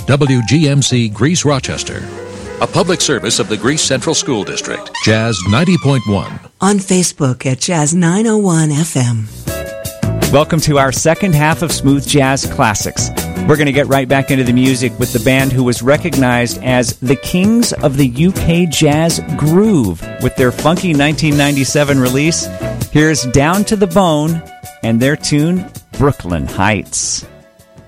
WGMC Greece Rochester. A public service of the Greece Central School District. Jazz 90.1. On Facebook at Jazz 901 FM. Welcome to our second half of Smooth Jazz Classics. We're going to get right back into the music with the band who was recognized as the Kings of the UK Jazz Groove with their funky 1997 release. Here's Down to the Bone and their tune, Brooklyn Heights.